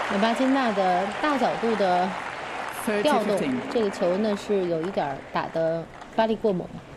姆巴金纳的大角度的调动， 30-15. 这个球呢是有一点打的发力过猛。